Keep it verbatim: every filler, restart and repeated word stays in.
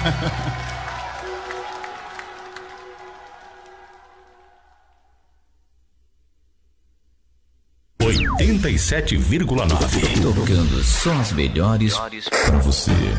oitenta e sete vírgula nove. Tocando só as melhores pra você.